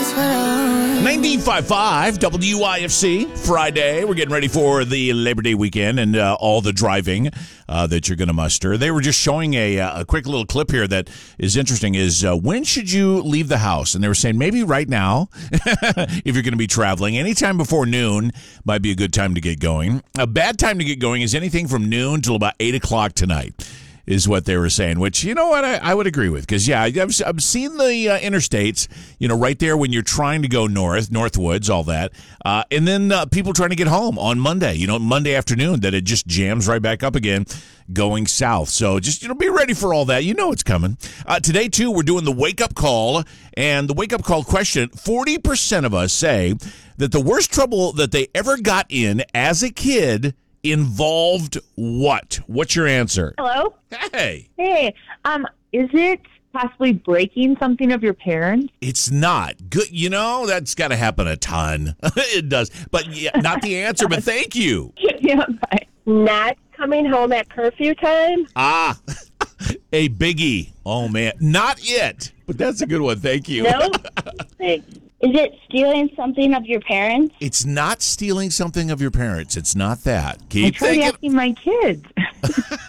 1955 WIFC, Friday. We're getting ready for the Labor Day weekend and all the driving that you're going to muster. They were just showing a quick little clip here that is interesting is when should you leave the house? And they were saying maybe right now if you're going to be traveling. Anytime before noon might be a good time to get going. A bad time to get going is anything from noon till about 8 o'clock tonight. Is what they were saying, which, you know what, I would agree with. Because, yeah, I've seen the interstates, you know, right there when you're trying to go Northwoods, all that. And then people trying to get home on Monday, you know, Monday afternoon, that it just jams right back up again going south. So just, you know, be ready for all that. You know it's coming. Today, too, we're doing the wake-up call. And the wake-up call question, 40% of us say that the worst trouble that they ever got in as a kid involved what? What's your answer? Hello? Hey. Hey, is it possibly breaking something of your parents? It's not. Good. You know, that's got to happen a ton. It does. But yeah, not the answer, but thank you. Yeah, bye. Not coming home at curfew time? Ah, a biggie. Oh, man. Not it. But that's a good one. Thank you. No? Thanks. Is it stealing something of your parents? It's not stealing something of your parents. It's not that. I Keep tried thinking. asking my kids.